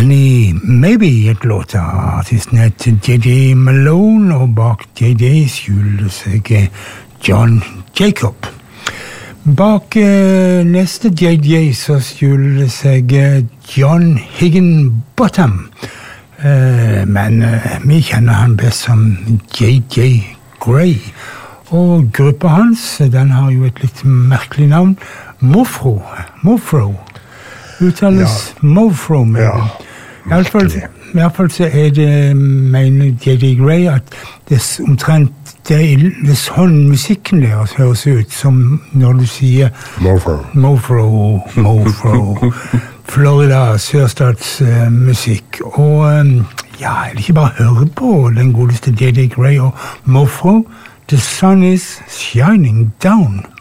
Annie Maybe et låta artisten heter J.J. Malone, og bak J.J. skjuler seg John Jacob. Bak neste J.J. så skjuler seg John Higginbottom, men vi kjenner han best som J.J. Gray. Og gruppa hans, den har jo et litt merkelig navn, Mofro. Uttales Mofro, Ja, I hvert fall så det, mener J.J. Gray, at det omtrent det sånn musikken deres høres ut, som når du sier Mofro, Florida, sørstatsmusikk. Og ja, jeg vil ikke bare høre på den godeste J.J. Gray og Mofro. The sun is shining down.